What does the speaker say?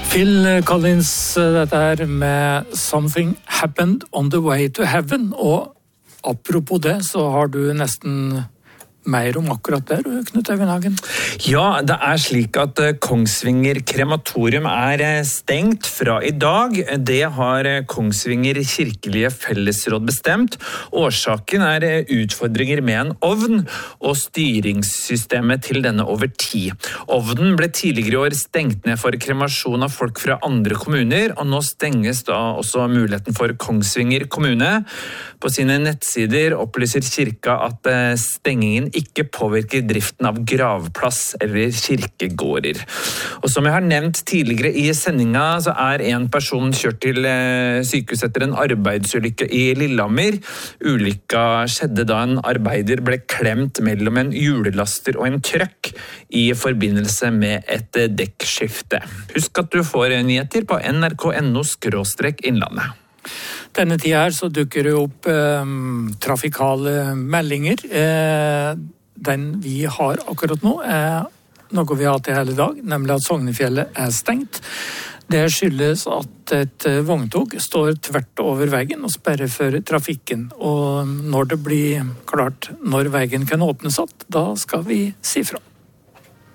Phil Collins, dette her med Something Happened on the Way to Heaven, og apropos det, så har du nesten mer om akkurat der, Knut Øyvind Hagen. Ja, det slik at Kongsvinger krematorium stengt fra i dag. Det har Kongsvinger kirkelige fellesråd bestemt. Årsaken utfordringer med en ovn og styringssystemet til denne over tid. Ovnen ble tidligere i år stengt ned for kremasjon av folk fra andre kommuner, og nå stenges da også muligheten for Kongsvinger kommune. På sine nettsider opplyser kirka at stengingen ikke påvirker driften av gravplass eller kirkegårder. Og som jeg har nevnt tidligere i sendinga, så en person kjørt til sykehus etter en arbeidsulykke i Lillehammer. Ulykka skjedde da en arbeider ble klemt mellom en hjulelaster og en trøkk i forbindelse med et dekkskifte. Husk at du får nyheter på nrk.no/innlandet. Denne tida her så dukker det opp trafikale meldinger. Den vi har akkurat nå noe vi har hatt i hele dag, nemlig at Sognefjellet stengt. Det skyldes at et vogntog står tvert over veien og sperrer for trafikken. Og når det blir klart når veien kan åpnes opp, da skal vi si fra.